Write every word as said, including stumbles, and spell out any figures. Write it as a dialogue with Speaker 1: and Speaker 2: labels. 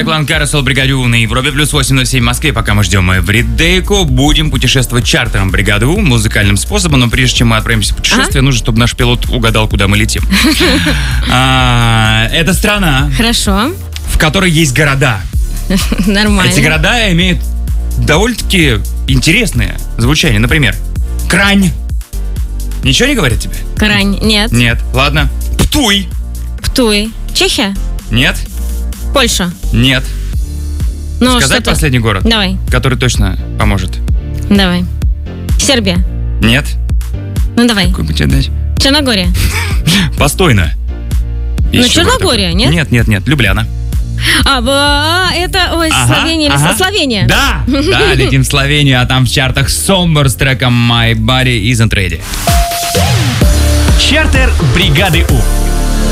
Speaker 1: Клан Карасол, Бригады У на Европе, плюс восемь ноль семь в Москве. Пока мы ждем Эвридейку, будем путешествовать чартером Бригады У, музыкальным способом. Но прежде чем мы отправимся в путешествие, ага. нужно, чтобы наш пилот угадал, куда мы летим. Это страна,
Speaker 2: хорошо,
Speaker 1: в которой есть города.
Speaker 2: Нормально.
Speaker 1: Эти города имеют довольно-таки интересное звучание. Например, Крань. Ничего не говорит тебе?
Speaker 2: Крань, нет.
Speaker 1: Нет, ладно. Птуй.
Speaker 2: Птуй. Чехия?
Speaker 1: Нет.
Speaker 2: Польша?
Speaker 1: Нет.
Speaker 2: Ну,
Speaker 1: сказать
Speaker 2: что-то...
Speaker 1: последний город?
Speaker 2: Давай.
Speaker 1: Который точно поможет.
Speaker 2: Давай. Сербия?
Speaker 1: Нет.
Speaker 2: Ну, давай.
Speaker 1: Какой бы тебе дать?
Speaker 2: Черногория?
Speaker 1: Постойно.
Speaker 2: Ну, Черногория, нет?
Speaker 1: Нет, нет, нет. Любляна.
Speaker 2: А, а это, ой, ага, Словения или ага. Словения?
Speaker 1: Да, да, летим в Словению, а там в чартах Somber с треком My Body Isn't Ready.
Speaker 3: Чартер Бригады У.